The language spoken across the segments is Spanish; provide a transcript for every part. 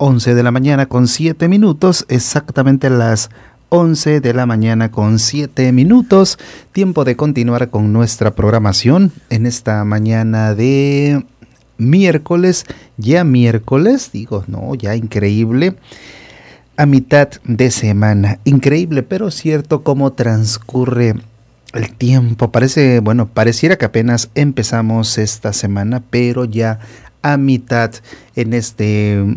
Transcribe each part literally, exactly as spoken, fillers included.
once de la mañana con siete minutos, exactamente las once de la mañana con siete minutos. Tiempo de continuar con nuestra programación en esta mañana de miércoles, ya miércoles, digo, no, ya increíble, a mitad de semana, increíble, pero cierto cómo transcurre el tiempo. Parece, bueno, pareciera que apenas empezamos esta semana, pero ya a mitad en este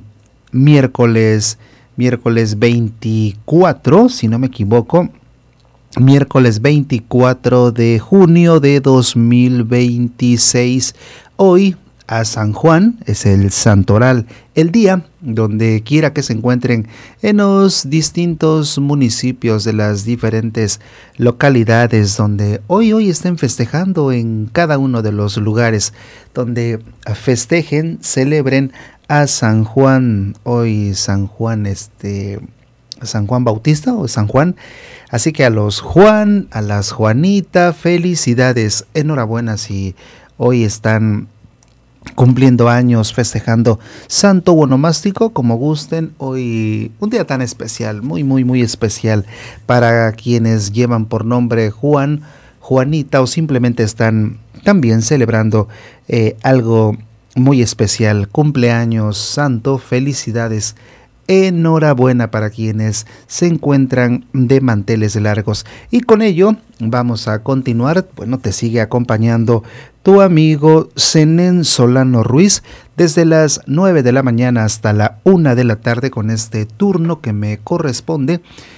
miércoles, miércoles veinticuatro, si no me equivoco, miércoles veinticuatro de junio de dos mil veintiséis. Hoy a San Juan es el santoral, el día donde quiera que se encuentren en los distintos municipios de las diferentes localidades donde hoy hoy estén festejando, en cada uno de los lugares donde festejen, celebren a San Juan. Hoy San Juan, este San Juan Bautista o San Juan. Así que a los Juan, a las Juanita, felicidades, enhorabuena si hoy están cumpliendo años, festejando santo o onomástico, como gusten. Hoy un día tan especial, muy muy muy especial para quienes llevan por nombre Juan, Juanita, o simplemente están también celebrando eh, algo muy especial, cumpleaños santo, felicidades, enhorabuena para quienes se encuentran de manteles largos. Y con ello vamos a continuar. Bueno, te sigue acompañando tu amigo Zenén Solano Ruiz desde las nueve de la mañana hasta la una de la tarde con este turno que me corresponde.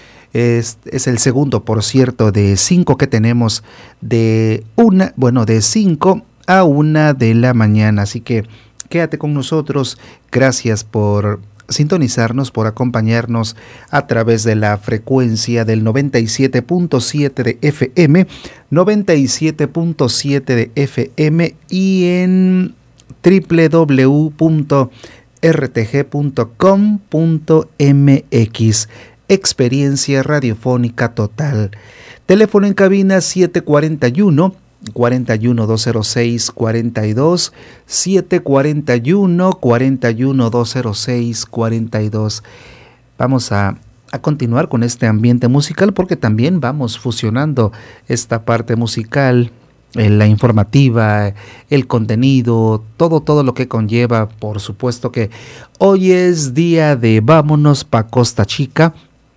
Es, es el segundo, por cierto, de cinco que tenemos, de una, bueno, de cinco a una de la mañana. Así que quédate con nosotros. Gracias por sintonizarnos, por acompañarnos a través de la frecuencia del noventa y siete punto siete de F M, noventa y siete punto siete de F M y en doble u doble u doble u punto r t g punto com punto m x. Experiencia radiofónica total. Teléfono en cabina siete cuarenta y uno, cuarenta y uno, doscientos seis, cuarenta y dos, siete cuarenta y uno, cuarenta y uno, doscientos seis, cuarenta y dos. Vamos a, a continuar con este ambiente musical porque también vamos fusionando esta parte musical, eh, la informativa, el contenido, todo, todo lo que conlleva. Por supuesto que hoy es día de Vámonos pa' Costa Chica.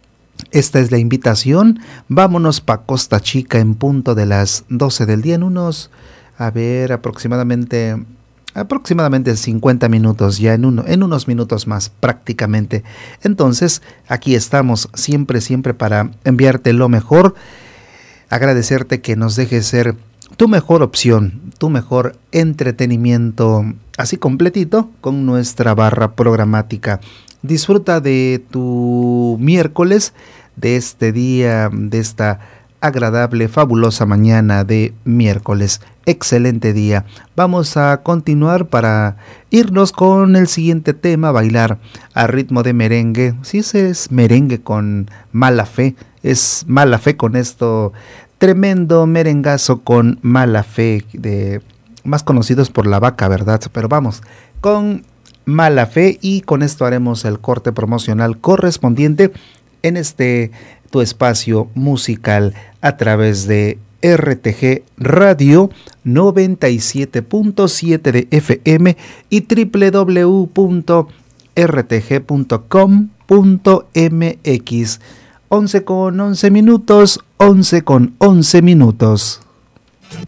Esta es la invitación. Vámonos pa' Costa Chica en punto de las doce del día, en unos, a ver, aproximadamente, aproximadamente cincuenta minutos, ya en, uno, en unos minutos más prácticamente. Entonces, aquí estamos siempre, siempre para enviarte lo mejor, agradecerte que nos dejes ser tu mejor opción, tu mejor entretenimiento, así completito, con nuestra barra programática. Disfruta de tu miércoles, de este día, de esta agradable, fabulosa mañana de miércoles. Excelente día. Vamos a continuar para irnos con el siguiente tema, bailar a ritmo de merengue. Si ese es merengue con Mala Fe, es Mala Fe con esto, tremendo merengazo con Mala Fe, de, más conocidos por La Vaca, ¿verdad? Pero vamos con Mala Fe y con esto haremos el corte promocional correspondiente en este tu espacio musical a través de R T G Radio noventa y siete punto siete de F M y doble u doble u doble u punto r t g punto com punto m x. once con once minutos, once con once minutos.